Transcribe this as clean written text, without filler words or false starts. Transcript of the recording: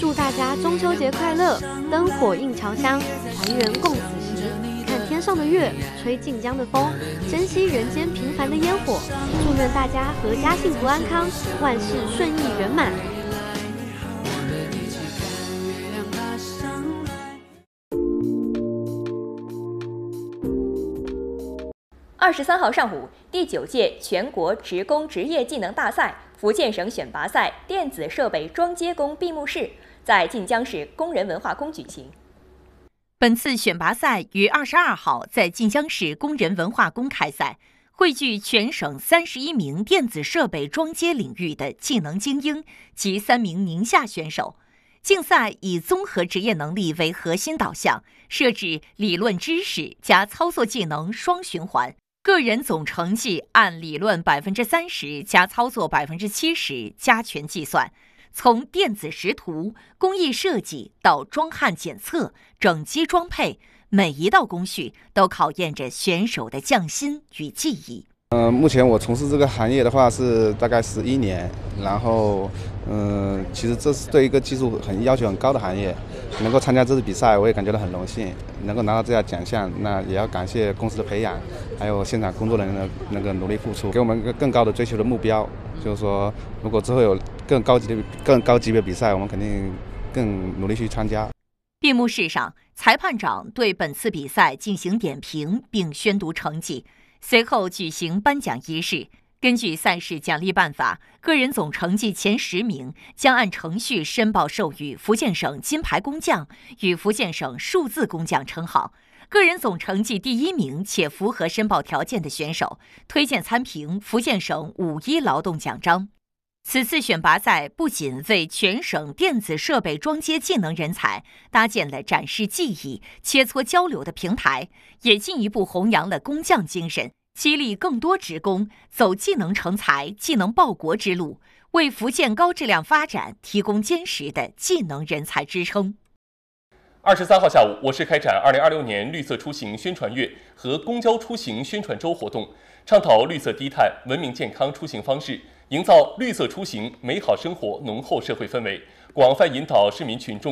祝大家中秋节快乐，灯火映侨乡，团圆共此时。看天上的月，吹晋江的风，珍惜人间平凡的烟火。祝愿大家阖家幸福安康，万事顺意圆满。 23号上午，第9届全国职工职业技能大赛福建省选拔赛电子设备装接工闭幕式在晋江市工人文化宫举行。 本次选拔赛于22号在晋江市工人文化宫开赛，汇聚全省31名电子设备装接领域的技能精英及3名宁夏选手。竞赛以综合职业能力为核心导向，设置理论知识加操作技能双循环。个人总成绩按理论30%加操作70%加权计算，从电子识图、工艺设计到装焊检测、整机装配，每一道工序都考验着选手的匠心与技艺。 目前我从事这个行业的话是大概11年，然后其实这是对一个技术要求很高的行业，能够参加这次比赛，我也感觉到很荣幸，能够拿到这样奖项，那也要感谢公司的培养，还有现场工作人员的那个努力付出，给我们一个更高的追求的目标，就是说，如果之后有更高级别比赛，我们肯定更努力去参加。 闭幕式上，裁判长对本次比赛进行点评并宣读成绩。随后举行颁奖仪式，根据赛事奖励办法，个人总成绩前10名将按程序申报授予福建省金牌工匠与福建省数字工匠称号。个人总成绩第1名且符合申报条件的选手，推荐参评福建省5·1劳动奖章。此次选拔赛不仅为全省电子设备装接技能人才搭建了展示技艺、切磋交流的平台，也进一步弘扬了工匠精神，激励更多职工走技能成才、技能报国之路，为福建高质量发展提供坚实的技能人才支撑。 23号下午，我市开展2026年绿色出行宣传月和公交出行宣传周活动，倡导绿色低碳、文明健康出行方式，营造绿色出行美好生活浓厚社会氛围，广泛引导市民群众